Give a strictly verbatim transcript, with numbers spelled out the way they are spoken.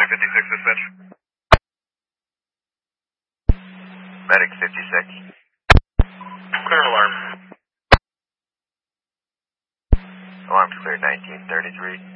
twenty fifty-six dispatch. Medic fifty-six. Clear alarm. Alarm clear nineteen thirty-three.